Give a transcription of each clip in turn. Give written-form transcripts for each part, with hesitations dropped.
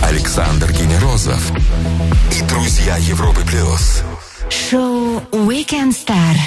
Александр Генерозов и друзья Европы Плюс. Шоу Weekend Star.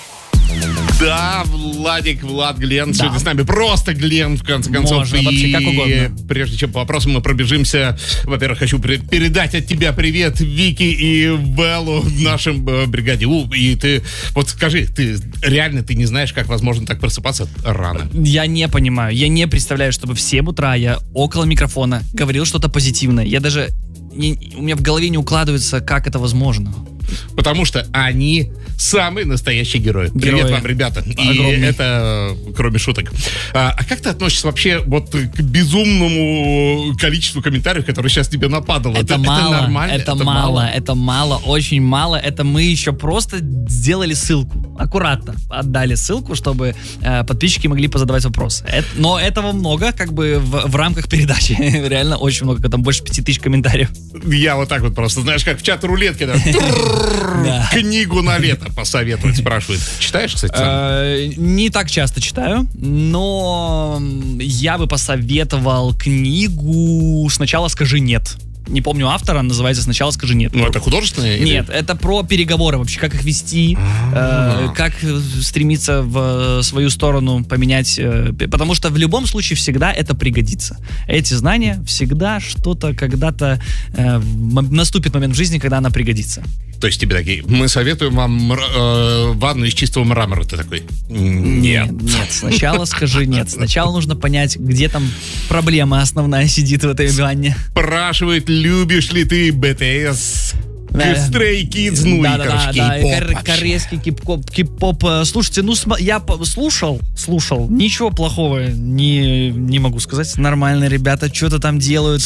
Да, Влад Глен сегодня с нами. Просто Глен, в конце концов. Можно, вообще как угодно. Прежде чем по вопросам мы пробежимся, во-первых, хочу передать от тебя привет Вики и Беллу, нашим бригаде У. И ты, вот скажи, ты реально не знаешь, как возможно так просыпаться рано? Я не понимаю, я не представляю, чтобы в 7 утра я около микрофона говорил что-то позитивное. Я даже... у меня в голове не укладывается, как это возможно. Потому что они самые настоящие герои. Привет вам, ребята. Огромный. И это кроме шуток. А как ты относишься вообще вот к безумному количеству комментариев, которые сейчас тебе нападало? Это мало, это нормально? это мало, очень мало. Это мы еще просто сделали ссылку. Аккуратно отдали ссылку, чтобы подписчики могли позадавать вопросы. Но этого много, как бы в рамках передачи. Реально очень много, там больше 5000 комментариев. Я вот так вот просто, знаешь, как в чат-рулетке, книгу на лето посоветовать спрашивают. Читаешь, кстати? Не так часто читаю, но я бы посоветовал книгу «Сначала скажи нет». Не помню автора, называется «Сначала скажи нет». Ну, это художественное? Нет, это про переговоры вообще, как их вести, как стремиться в свою сторону поменять, потому что в любом случае всегда это пригодится. Эти знания всегда что-то когда-то наступит момент в жизни, когда она пригодится. То есть тебе такие, мы советуем вам ванну из чистого мрамора. Ты такой, нет. Нет, сначала скажи нет. Сначала нужно понять, где там проблема основная сидит в этой ванне. Спрашивает, любишь ли ты БТС, Stray Kids, ну и, короче, кей-поп. Корейский кей-поп. Слушайте, я слушал, ничего плохого не могу сказать. Нормально, ребята, что-то там делают.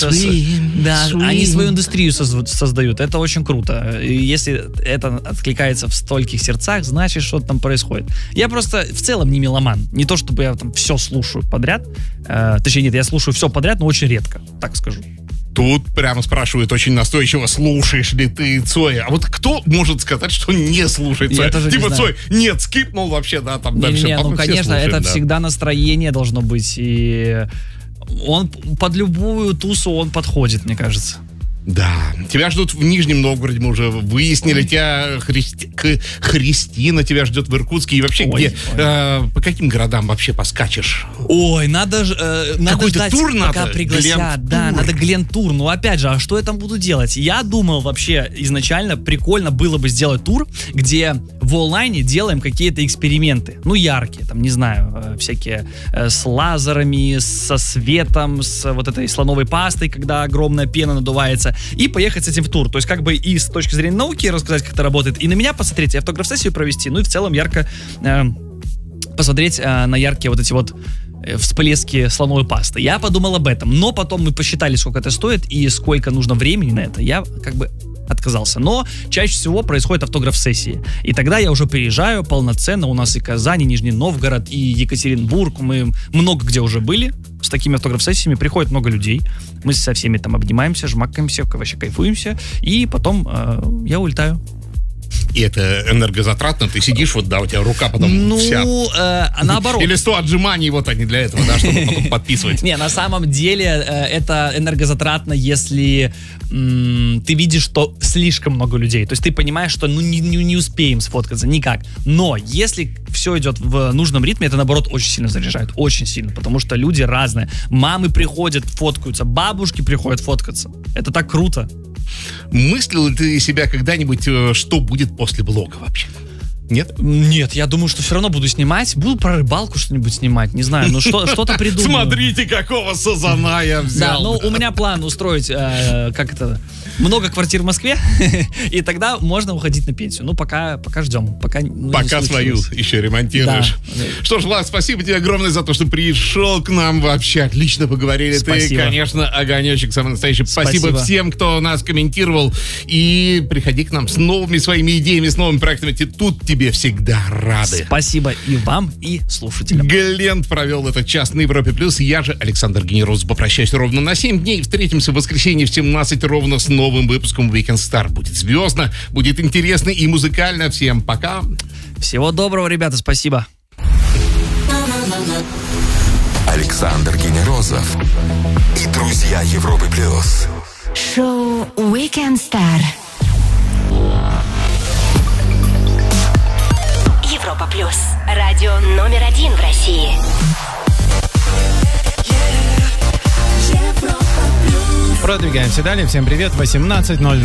Они свою индустрию создают. Это очень круто. И если это откликается в стольких сердцах, значит, что-то там происходит. Я просто в целом не меломан. Не то, чтобы я там все слушаю подряд. Точнее, нет, я слушаю все подряд, но очень редко, так скажу. Тут прямо спрашивают очень настойчиво, слушаешь ли ты Цоя? А вот кто может сказать, что не слушает Цоя? Типа Цой, нет, скипнул вообще, да, там дальше. Ну, конечно, слушаем, это всегда настроение должно быть. И он под любую тусу он подходит, мне кажется. Да, тебя ждут в Нижнем Новгороде, мы уже выяснили, тебя Христина тебя ждет в Иркутске. И вообще, по каким городам вообще поскачешь? Ой, надо ждать, тур пока надо? пригласят. Да, надо Глен-тур. Ну, опять же, а что я там буду делать? Я думал вообще изначально, прикольно было бы сделать тур, где в онлайне делаем какие-то эксперименты. Ну, яркие, там, не знаю, всякие с лазерами, со светом, с вот этой слоновой пастой, когда огромная пена надувается. И поехать с этим в тур. То есть как бы и с точки зрения науки рассказать, как это работает, и на меня посмотреть, и автограф-сессию провести, ну и в целом ярко посмотреть на яркие вот эти вот всплески слоновой пасты. Я подумал об этом, но потом мы посчитали, сколько это стоит и сколько нужно времени на это. Я как бы отказался. Но чаще всего происходит автограф-сессии. И тогда я уже приезжаю полноценно. У нас и Казань, и Нижний Новгород, и Екатеринбург. Мы много где уже были с такими автограф-сессиями. Приходит много людей. Мы со всеми там обнимаемся, жмакаемся, вообще кайфуемся. И потом я улетаю. И это энергозатратно, ты сидишь, вот, да, у тебя рука потом вся. Наоборот. Или 100 отжиманий, вот они для этого, да, чтобы потом подписывать. Не, на самом деле это энергозатратно, если ты видишь, что слишком много людей. То есть ты понимаешь, что не успеем сфоткаться никак. Но если все идет в нужном ритме, это, наоборот, очень сильно заряжает. Очень сильно, потому что люди разные. Мамы приходят, фоткаются, бабушки приходят фоткаться. Это так круто. Мыслил ли ты себя когда-нибудь, что будет после блога вообще? Нет? Нет, я думаю, что все равно буду снимать. Буду про рыбалку что-нибудь снимать, не знаю, но что-то придумаю. Смотрите, какого сазана я взял. Да, ну у меня план устроить, много квартир в Москве, и тогда можно уходить на пенсию. Ну, пока ждем. Пока свою еще ремонтируешь. Да. Что ж, Влад, спасибо тебе огромное за то, что пришел к нам вообще. Отлично поговорили. Спасибо. Ты, конечно, огонечек самый настоящий. Спасибо всем, кто нас комментировал. И приходи к нам с новыми своими идеями, с новыми проектами. Тут тебе всегда рады. Спасибо и вам, и слушателям. Глен провел этот час на Европе Плюс. Я же, Александр Генерозов, попрощаюсь ровно на 7 дней. Встретимся в воскресенье в 17 ровно с новым выпуском Weekend Star. Будет звездно, будет интересно и музыкально. Всем пока. Всего доброго, ребята, спасибо. Александр Генерозов и друзья Европы Плюс. Шоу Weekend Star. Европа плюс. Радио номер 1 в России. Продвигаемся далее. Всем привет. 18:00.